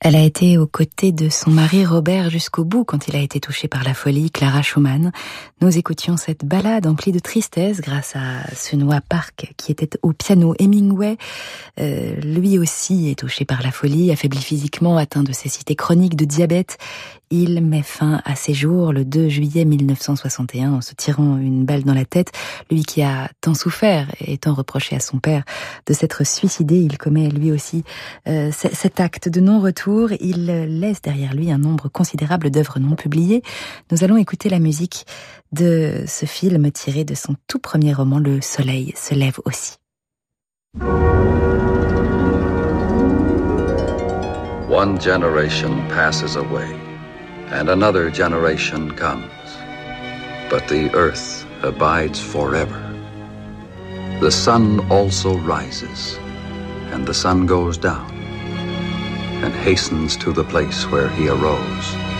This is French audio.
Elle a été aux côtés de son mari Robert jusqu'au bout quand il a été touché par la folie, Clara Schumann. Nous écoutions cette ballade emplie de tristesse grâce à Sun-Hwa Park qui était au piano. Hemingway, lui aussi est touché par la folie, affaibli physiquement, atteint de cécité chronique, de diabète. Il met fin à ses jours le 2 juillet 1961 en se tirant une balle dans la tête. Lui qui a tant souffert, étant reproché à son père de s'être suicidé, il commet lui aussi cet acte de non-retour. Il laisse derrière lui un nombre considérable d'œuvres non publiées. Nous allons écouter la musique de ce film tiré de son tout premier roman, Le Soleil se lève aussi. One generation passes away, and another generation comes. But the earth abides forever. The sun also rises, and the sun goes down, and hastens to the place where he arose.